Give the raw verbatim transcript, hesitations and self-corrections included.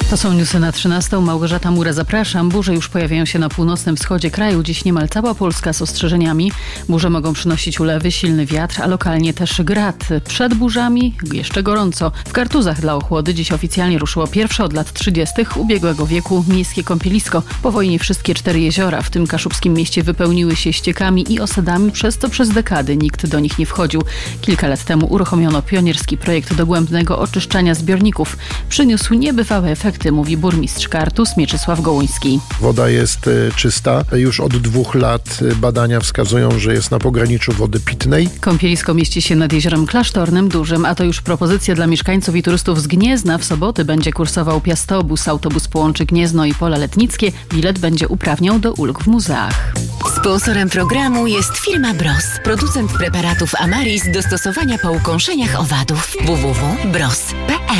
To są newsy na trzynastą. Małgorzata Mura, zapraszam. Burze już pojawiają się na północnym wschodzie kraju. Dziś niemal cała Polska z ostrzeżeniami. Burze mogą przynosić ulewy, silny wiatr, a lokalnie też grad. Przed burzami jeszcze gorąco. W Kartuzach dla ochłody dziś oficjalnie ruszyło pierwsze od lat trzydziestych ubiegłego wieku miejskie kąpielisko. Po wojnie wszystkie cztery jeziora, w tym kaszubskim mieście, wypełniły się ściekami i osadami, przez co przez dekady nikt do nich nie wchodził. Kilka lat temu uruchomiono pionierski projekt dogłębnego oczyszczania zbiorników. Przyniósł niebywałe efekty, mówi burmistrz Kartuz Mieczysław Gołuński. Woda jest y, czysta. Już od dwóch lat y, badania wskazują, że jest na pograniczu wody pitnej. Kąpielisko mieści się nad jeziorem Klasztornym Dużym, a to już propozycja dla mieszkańców i turystów z Gniezna. W soboty będzie kursował Piastobus. Autobus połączy Gniezno i Pola Letnickie. Bilet będzie uprawniał do ulg w muzeach. Sponsorem programu jest firma Bros, producent preparatów Amaris do stosowania po ukąszeniach owadów. w w w kropka bros kropka p l